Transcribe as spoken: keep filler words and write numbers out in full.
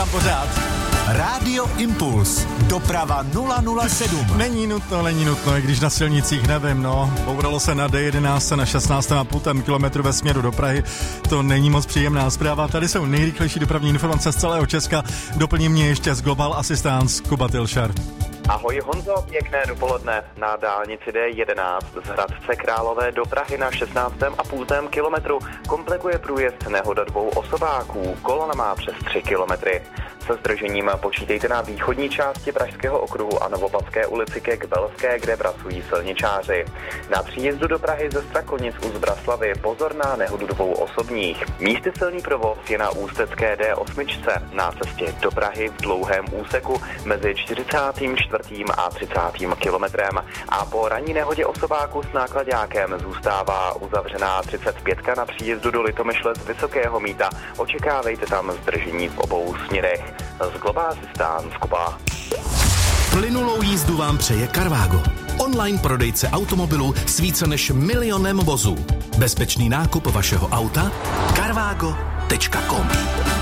vítám pořád. Rádio Impuls. Doprava nula nula sedm. Není nutno, není nutno, i když na silnicích nevím, no. Bouralo se na D jedenáct na šestnáct celá pět kilometru ve směru do Prahy. To není moc příjemná zpráva. Tady jsou nejrychlejší dopravní informace z celého Česka. Doplní mě ještě z Global Assistance Kuba Tilšar. Ahoj Honzo, pěkné dopoledne. Na dálnici D jedenáct z Hradce Králové do Prahy na šestnáct celá pět kilometru komplikuje průjezd nehoda dvou osobáků. Kolona má přes tři kilometry. Se zdržením počítejte na východní části Pražského okruhu a Novopadské ulici ke Kbelské, kde pracují silničáři. Na příjezdu do Prahy ze Strakonic u Zbraslavy pozor na nehodu dvou osobních. Místy silný provoz je na ústecké D osm na cestě do Prahy v dlouhém úseku mezi čtyřicátým čtvrtým a třicátým kilometrem. A po ranní nehodě osobáku s náklaďákem zůstává uzavřená třicet pět na příjezdu do Litomyšle z Vysokého Mýta. Očekávejte tam zdržení v obou směrech. Z Global Assistance Kuba. Plynulou jízdu vám přeje Carvago. Online prodejce automobilů s více než milionem vozů. Bezpečný nákup vašeho auta carvago tečka com.